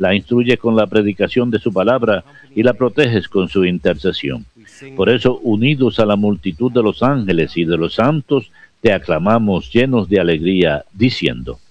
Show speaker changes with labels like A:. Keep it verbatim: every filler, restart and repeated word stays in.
A: la instruyes con la predicación de su palabra y la proteges con su intercesión. Por eso, unidos a la multitud de los ángeles y de los santos, te aclamamos llenos de alegría, diciendo: